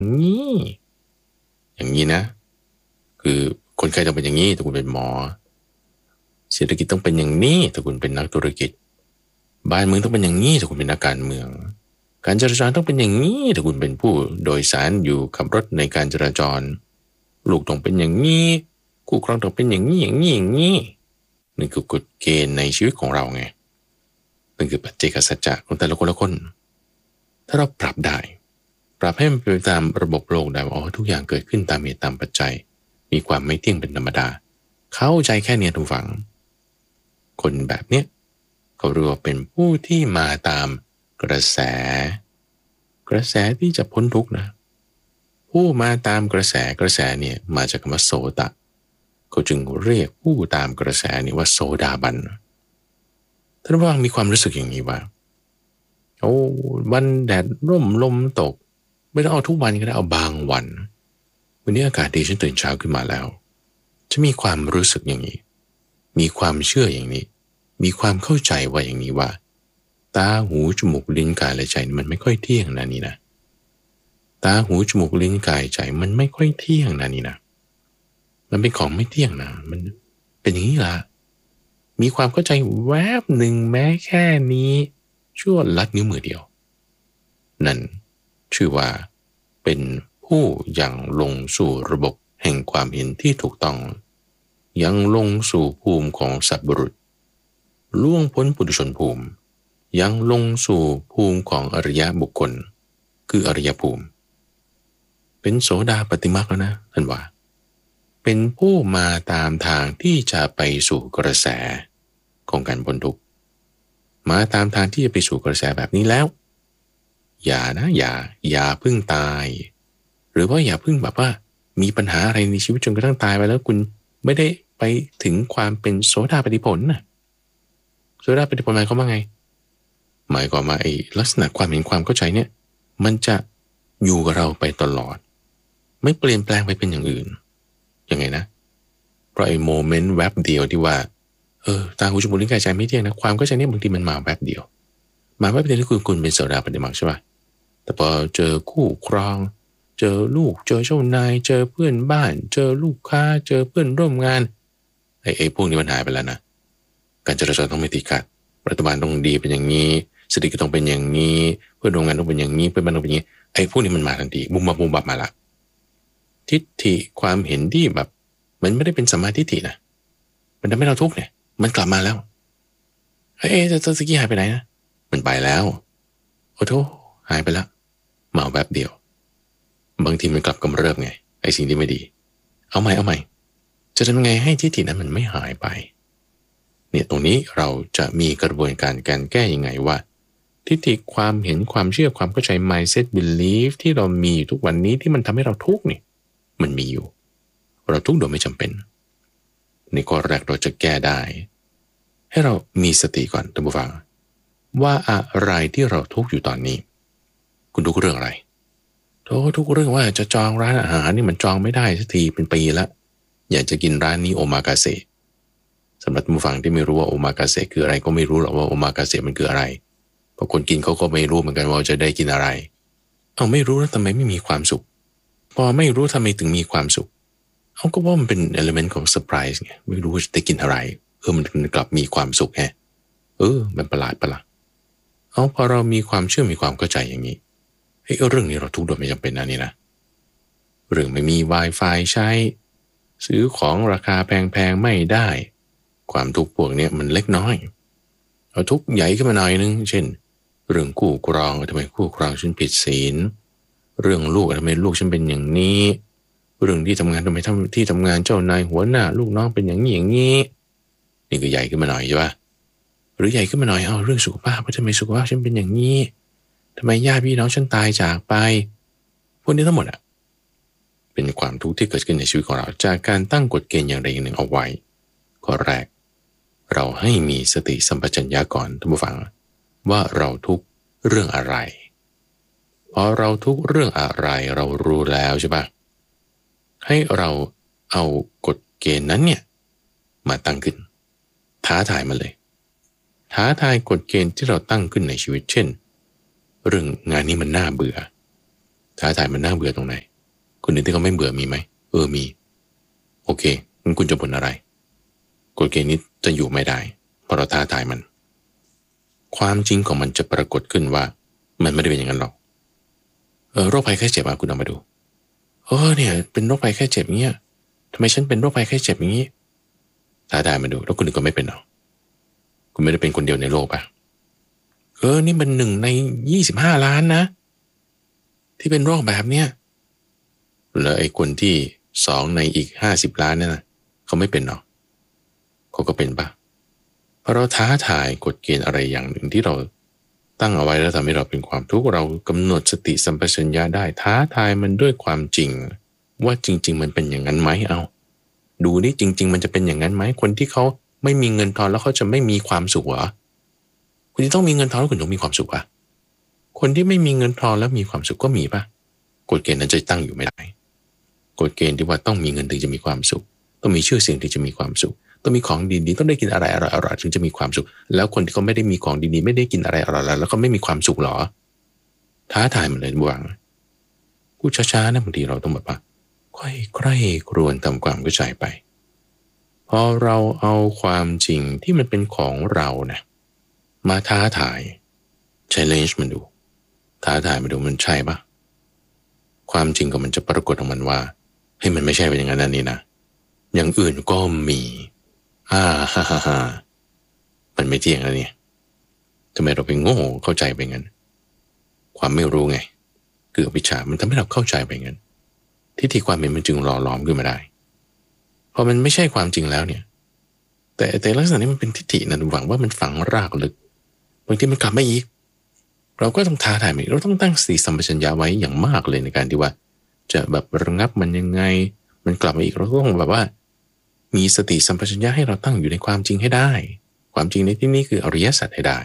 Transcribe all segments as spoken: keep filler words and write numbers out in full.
นี่อย่างนี้นะคือคนไข้ต้องเป็นอย่างนี้ถ้าคุณเป็นหมอเศรษฐกิจต้องเป็นอย่างนี้ถ้าคุณเป็นนักธุรกิจบ้านเมืองต้องเป็นอย่างนี้ถ้าคุณเป็นนักการเมืองการจราจรต้องเป็นอย่างนี้ถ้าคุณเป็นผู้โดยสารอยู่ขับรถในการจราจรลูกต้องเป็นอย่างนี้คู่ครองต้องเป็นอย่างนี้อย่างนี้อย่างนี้นี่คือกฎเกณฑ์ในชีวิตของเราไงนั่นคือปัจเจกสัจจะของแต่ละคนละคนถ้าเราปรับได้ปรับให้มันเป็นตามระบบโลกได้ว่าอ๋อทุกอย่างเกิดขึ้นตามเหตุตามปัจจัยมีความไม่เที่ยงเป็นธรรมดาเข้าใจแค่เนี้ยทุกฝังคนแบบเนี้ยเขาเรียกว่าเป็นผู้ที่มาตามกระแสกระแสที่จะพ้นทุกข์นะผู้มาตามกระแสกระแสเนี่ยมาจากคำว่าโสตะเขาจึงเรียกผู้ตามกระแสนี่ว่าโสดาบันท่านว่ามีความรู้สึกอย่างนี้ว่าโอ้วันแดดร่มลมตกไม่ต้องเอาทุกวันก็ได้เอาบางวันวันนี้อากาศดีฉันตื่นเช้าขึ้นมาแล้วจะมีความรู้สึกอย่างนี้มีความเชื่ออย่างนี้มีความเข้าใจว่าอย่างนี้ว่าตาหูจมูกลิ้นกายและใจมันไม่ค่อยเที่ยงนะนี่นะตาหูจมูกลิ้นกายใจมันไม่ค่อยเที่ยงนะนี่นะมันเป็นของไม่เที่ยงนะมันเป็นอย่างนี้ล่ะมีความเข้าใจแวบหนึ่งแม้แค่นี้ชั่วลัดนิ้วมือเดียวนั่นชื่อว่าเป็นผู้ยังลงสู่ระบบแห่งความเห็นที่ถูกต้องยังลงสู่ภูมิของสัตว์บุรุษล่วงพ้นปุถุชนภูมิยังลงสู่ภูมิของอริยบุคคลคืออริยภูมิเป็นโสดาปัตติมรรคแล้วนะท่านว่าเป็นผู้มาตามทางที่จะไปสู่กระแสของการพ้นทุกข์มาตามทางที่จะไปสู่กระแสแบบนี้แล้วอย่านะอย่าอย่าเพิ่งตายหรือว่าอย่าเพิ่งแบบว่ามีปัญหาอะไรในชีวิตจนกระทั่งตายไปแล้วคุณไม่ได้ไปถึงความเป็นโสดาปัตติผลน่ะโสดาปัตติผลหมายความว่าไงหมายความว่าไอ้ลักษณะความเห็นความเข้าใจเนี่ยมันจะอยู่กับเราไปตลอดไม่เปลี่ยนแปลงไปเป็นอย่างอื่นยังไงนะเพราะไอ้โมเมนต์แวบเดียวที่ว่าเออตาหูจมูกลิ้นกายใจไม่เที่ยงนะความเข้าใจเนี่ยบางทีมันมาแวบเดียวมาแวบเดียวที่คุณคุณเป็นโสดาปัตติมรรคใช่ป่ะแต่พอเจอคู่ครองเจอลูกเจอเจ้านายเจอเพื่อนบ้านเจอลูกค้าเจอเพื่อนร่วมงานไอ้ไอ้พวกนี้มันหายไปแล้วนะการจราจรต้องไม่ติดขัดรัฐบาลต้องดีเป็นอย่างนี้เศรษฐกิจต้องเป็นอย่างนี้เพื่อนร่วมงานต้องเป็นอย่างนี้เพื่อนบ้านต้องเป็นอย่างนี้ไอ้พวกนี้มันมาทันทีบุมบับบุมบับมาละทิฏฐิความเห็นที่แบบมันไม่ได้เป็นสัมมาทิฏฐินะมันทำให้เราทุกข์เนี่ยมันกลับมาแล้วเฮ้ยตะกี้หายไปไหนนะมันไปแล้วโอ้โธ่หายไปแล้วมาแบบเดียวบางทีมันกลับกำเริบไงไอ้สิ่งที่ไม่ดีเอาใหม่เอาใหม่จะทำไงให้ทิฏฐินั้นมันไม่หายไปเนี่ยตรงนี้เราจะมีกระบวนการการแก้ยังไงว่าทิฏฐิความเห็นความเชื่อความเข้าใจ mindset belief ที่เรามีอยู่ทุกวันนี้ที่มันทำให้เราทุกข์นี่มันมีอยู่เราทุกข์โดยไม่จำเป็นในข้อแรกเราจะแก้ได้ให้เรามีสติก่อนท่านผู้ฟังว่าอะไรที่เราทุกข์อยู่ตอนนี้คุณทุกข์เรื่องอะไรทุกทุกเรื่องว่าจะจองร้านอาหารนี่มันจองไม่ได้สักทีเป็นปีละอยากจะกินร้านนี้โอมากาเสะสำหรับผู้ฟังที่ไม่รู้ว่าโอมากาเสะคืออะไรก็ไม่รู้หรอกว่าโอมากาเสะมันคืออะไรเพราะคนกินเขาก็ไม่รู้เหมือนกันว่าจะได้กินอะไรเอาไม่รู้แล้วทำไมไม่มีความสุขพอไม่รู้ทำไมถึงมีความสุขเอาก็ว่ามันเป็น element ของ surprise ไงไม่รู้ว่าจะได้กินอะไรเออมันกลับมีความสุขแฮะเออมันประหลาดประหลาดเอาพอเรามีความเชื่อมีความเข้าใจอย่างนี้เฮ้ยเรื่องนี้เราทุกข์โดยไม่จำเป็นนะนี่นะเรื่องไม่มี Wi-Fi ใช้ซื้อของราคาแพงๆไม่ได้ความทุกข์พวกนี้มันเล็กน้อยเอาทุกข์ใหญ่ขึ้นมาหน่อยนึงเช่นเรื่องคู่ครองทำไมคู่ครองฉันผิดศีลเรื่องลูกทำไมลูกฉันเป็นอย่างนี้เรื่องที่ทำงานทำไมที่ทำงานเจ้านายหัวหน้าลูกน้องเป็นอย่างนี้อย่างนี้นี่ก็ใหญ่ขึ้นมาหน่อยใช่ปะหรือใหญ่ขึ้นมาหน่อยเอาเรื่องสุขภาพทำไมสุขภาพฉันเป็นอย่างนี้ทำไมญาติพี่น้องฉันตายจากไปพวกนี้ทั้งหมดอ่ะเป็นความทุกข์ที่เกิดขึ้นในชีวิตของเราจากการตั้งกฎเกณฑ์อย่างใดอย่างหนึ่งเอาไว้ข้อแรกเราให้มีสติสัมปชัญญะก่อนท่านผู้ฟังว่าเราทุกข์เรื่องอะไรพอเราทุกข์เรื่องอะไรเรารู้แล้วใช่ปะให้เราเอากฎเกณฑ์นั้นเนี่ยมาตั้งขึ้นท้าทายมาเลยท้าทายกฎเกณฑ์ที่เราตั้งขึ้นในชีวิตเช่นเรื่องงานนี้มันน่าเบื่อท้าทายมันน่าเบื่อตรงไหนคนอื่นที่เขาไม่เบื่อมีไหมเออมีโอเคงั้นคุณจะบ่นอะไรกฎเกณฑ์นี้จะอยู่ไม่ได้เพราะเราท้าทายมันความจริงของมันจะปรากฏขึ้นว่ามันไม่ได้เป็นอย่างนั้นหรอกเออโรคภัยไข้เจ็บอ่ะคุณเอามาดูเออเนี่ยเป็นโรคภัยไข้เจ็บเงี้ยทำไมฉันเป็นโรคภัยไข้เจ็บอย่างนี้ท้าทายมาดูแล้วคนอื่นก็ไม่เป็นหรอกคุณไม่ได้เป็นคนเดียวในโลกป่ะเออนี่มันหนึ่งในยี่สิบห้าล้านนะที่เป็นโรคแบบเนี้ยแล้วไอ้คนที่สองในอีกห้าสิบล้านนั่นนะเขาไม่เป็นหรอกเขาก็เป็นป่ะเพราะเราท้าทายกฎเกณฑ์อะไรอย่างหนึ่งที่เราตั้งเอาไว้แล้วทำให้เราเป็นความทุกข์เรากำหนดสติสัมปชัญญะได้ท้าทายมันด้วยความจริงว่าจริงๆมันเป็นอย่างนั้นไหมเอาดูนี่จริงๆมันจะเป็นอย่างนั้นไหมคนที่เขาไม่มีเงินทองแล้วเขาจะไม่มีความสุขเหรอคุณจะต้องมีเงินทองแล้วคุณต้องมีความสุขอ่ะคนที่ไม่มีเงินทองแล้วมีความสุขก็มีป่ะกฎเกณฑ์นั้นจะตั้งอยู่ไม่ได้กฎเกณฑ์ที่ว่าต้องมีเงินถึงจะมีความสุขต้องมีชื่อเสียงถึงจะมีความสุขต้องมีของดีๆต้องได้กินอะไรอร่อยๆถึงจะมีความสุขแล้วคนที่เขาไม่ได้มีของดีๆไม่ได้กินอะไรอร่อยๆแล้วเขาไม่มีความสุขหรอท้าทายมันเลยบวงกูช้าๆนะบางทีเราต้องแบบว่าค่อยใคร่ครวญทำความเข้าใจไปพอเราเอาความจริงที่มันเป็นของเรานะมาท้าทาย challenge มันดูท้าทายมันดูมันใช่ปะความจริงก็มันจะปรากฏของมันว่าให้มันไม่ใช่เป็นอย่างนั้นนี่นะอย่างอื่นก็มีอ่าฮ่าฮ่าฮ่ามันไม่เที่ยงแล้วเนี่ยทำไมเราไปโง่เข้าใจไปงั้นความไม่รู้ไงคืออวิชชามันทำให้เราเข้าใจไปงั้นทิฏฐิความเห็นมันจึงหล่อหลอมขึ้นมาได้พอมันไม่ใช่ความจริงแล้วเนี่ยแต่แต่ลักษณะนี้มันเป็นทิฏฐินะหวังว่ามันฝังรากลึกบางทีมันกลับมาอีกเราก็ต้องท้าทายมันเราต้องตั้งสติสัมปชัญญะไว้อย่างมากเลยในการที่ว่าจะแบบระงับมันยังไงมันกลับมาอีกเราต้องแบบว่ามีสติสัมปชัญญะให้เราตั้งอยู่ในความจริงให้ได้ความจริงในที่นี้คืออริยสัจให้ได้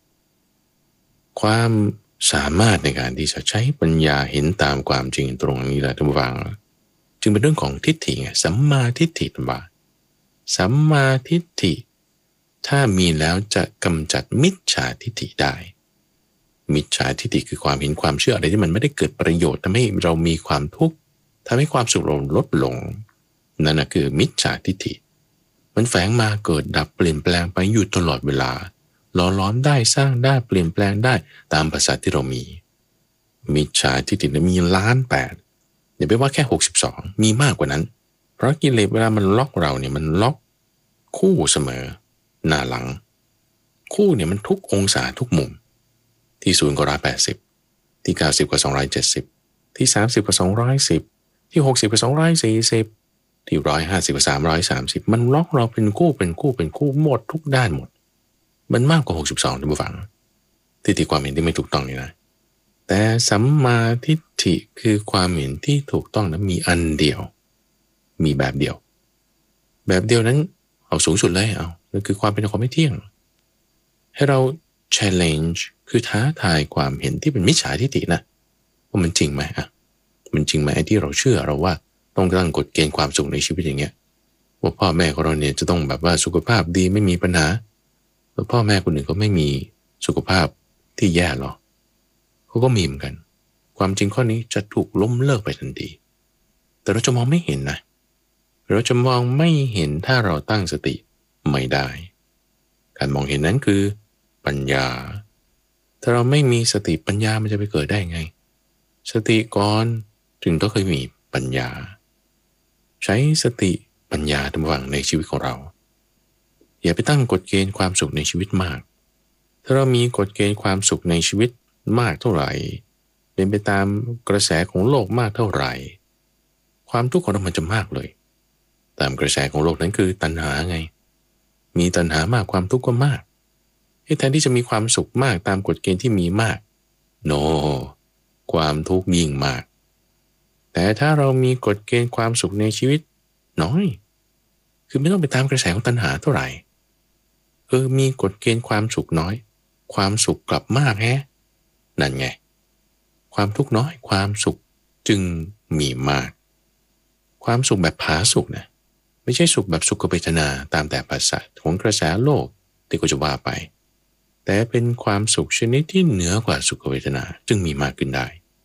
ความสามารถในการที่จะใช้ปัญญาเห็นตามความจริงตรงนี้แหละท่านผู้ฟังจึงเป็นเรื่องของทิฏฐิไงสัมมาทิฏฐิเป็นว่าสัมมาทิฏฐิถ้ามีแล้วจะกำจัดมิจฉาทิฏฐิได้มิจฉาทิฏฐิคือความเห็นความเชื่ออะไรที่มันไม่ได้เกิดประโยชน์ทำให้เรามีความทุกข์ทำให้ความสุขเราลดลงนั่นนะคือมิจฉาทิฏฐิมันแฝงมาเกิดดับเปลี่ยนแปลงไปอยู่ตลอดเวลาหล่อล้อมได้สร้างได้เปลี่ยนแปลงได้ตามภาษาที่เรามีมิจฉาทิฏฐิมีล้านแปดอย่าไปว่าแค่หกสิบสองมีมากกว่านั้นเพราะกิเลสเวลามันล็อกเราเนี่ยมันล็อกคู่เสมอหน้าหลังคู่เนี่ยมันทุกองศาทุกมุมที่ศูนย์ก็ร้อยแปดสิบที่เก้าสิบก็สองร้อยเจ็ดสิบที่สามสิบก็สองร้อยสิบที่หกสิบก็สองร้อยสี่สิบที่ร้อยห้าสิบก็สามร้อยสามสิบมันล็อกเราเป็นคู่เป็นคู่เป็นคู่หมดทุกด้านหมดมันมากกว่าหกสิบสองท่านผู้ฟังทิฏฐิความเห็นที่ไม่ถูกต้องนี่นะแต่สัมมาทิฏฐิคือความเห็นที่ถูกต้องนั้นมีอันเดียวมีแบบเดียวแบบเดียวนั้นเอาสูงสุดเลยเอานั่นคือความเป็นของไม่เที่ยงให้เรา challenge คือท้าทายความเห็นที่เป็นมิจฉาทิฏฐินะว่ามันจริงไหมอ่ะมันจริงไหมไอ้ที่เราเชื่อเราว่าต้องตั้งกฎเกณฑ์ความสุขในชีวิตอย่างเงี้ยว่าพ่อแม่ของเราเนี่ยจะต้องแบบว่าสุขภาพดีไม่มีปัญหาแล้วพ่อแม่คนอื่นก็ไม่มีสุขภาพที่แย่หรอเขาก็มีเหมือนกันความจริงข้อนี้จะถูกล้มเลิกไปทันทีแต่เราจะมองไม่เห็นนะเราจะมองไม่เห็นถ้าเราตั้งสติไม่ได้การมองเห็นนั้นคือปัญญาถ้าเราไม่มีสติปัญญามันจะไปเกิดได้ไงสติก่อนจึงต้องเคยมีปัญญาใช้สติปัญญาทำวังในชีวิตของเราอย่าไปตั้งกฎเกณฑ์ความสุขในชีวิตมากถ้าเรามีกฎเกณฑ์ความสุขในชีวิตมากเท่าไหร่เป็นไปตามกระแสของโลกมากเท่าไหร่ความทุกข์ของเรามันจะมากเลยตามกระแสของโลกนั้นคือตัณหาไงมีตัณหามากความทุกข์ก็มากแทนที่จะมีความสุขมากตามกฎเกณฑ์ที่มีมากโน no, ความทุกข์ยิ่งมากแต่ถ้าเรามีกฎเกณฑ์ความสุขในชีวิตน้อยคือไม่ต้องไปตามกระแสของตัณหาเท่าไหร่เออมีกฎเกณฑ์ความสุขน้อยความสุขกลับมากแฮะนั่นไงความทุกข์น้อยความสุขจึงมีมากความสุขแบบผาสุกนะไม่ใช่สุขแบบสุขเวทนาตามแต่ภาษาของกระแสโลกที่ก็จะว่าไปแต่เป็นความสุขชนิดที่เหนือกว่าสุขเวทนาจึงมีมากขึ้นได้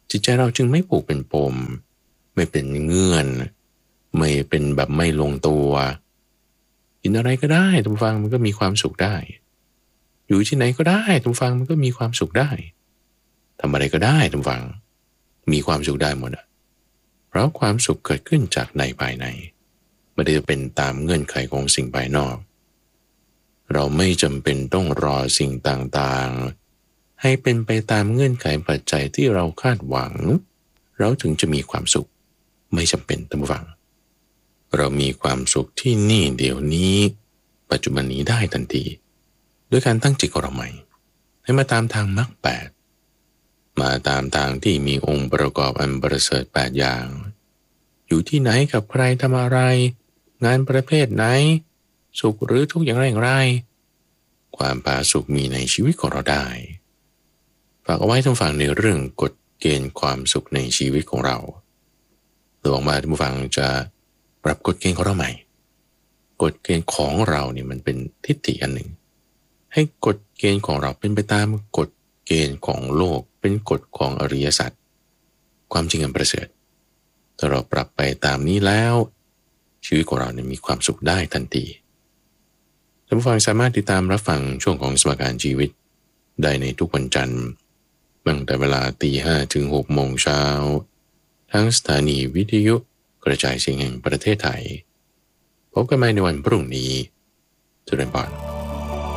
จิตใจเราจึงไม่ผูกเป็นปมไม่เป็นเงื่อนไม่เป็นแบบไม่ลงตัวกินอะไรก็ได้ทุกฟังมันก็มีความสุขได้อยู่ที่ไหนก็ได้ทุกฟังมันก็มีความสุขได้ทำอะไรก็ได้ทุกฟังมีความสุขได้หมดอ่ะเพราะความสุขเกิดขึ้นจากในภายในไม่ได้เป็นตามเงื่อนไขของสิ่งภายนอกเราไม่จำเป็นต้องรอสิ่งต่างๆให้เป็นไปตามเงื่อนไขปัจจัยที่เราคาดหวังเราถึงจะมีความสุขไม่จำเป็นท่านผู้ฟังเรามีความสุขที่นี่เดี๋ยวนี้ปัจจุบันนี้ได้ทันทีด้วยการตั้งจิตของเราใหม่ให้มาตามทางมรรคแปดมาตามทางที่มีองค์ประกอบอันประเสริฐแปดอย่างอยู่ที่ไหนกับใครทำอะไรงานประเภทไหนสุขหรือทุกข์อย่างไรอย่างไรความผาสุกมีในชีวิตของเราได้ฝากเอาไว้ท่านฟังในเรื่องกฎเกณฑ์ความสุขในชีวิตของเราหวังว่าท่านผู้ฟังจะปรับกฎเกณฑ์ของเราใหม่กฎเกณฑ์ของเราเนี่ยมันเป็นทิฏฐิอันหนึ่งให้กฎเกณฑ์ของเราเป็นไปตามกฎเกณฑ์ของโลกเป็นกฎของอริยสัจความจริงอันประเสริฐถ้าเราปรับไปตามนี้แล้วชีวิตของเราเนี่ยมีความสุขได้ทันทีท่านผู้ฟังสามารถติดตามรับฟังช่วงของสมการชีวิตได้ในทุกวันจันทร์ตั้งแต่เวลาตีห้าถึงหกโมงเช้าทั้งสถานีวิทยุกระจายเสียงแห่งประเทศไทยพบกันใหม่ในวันพรุ่งนี้เจริญพร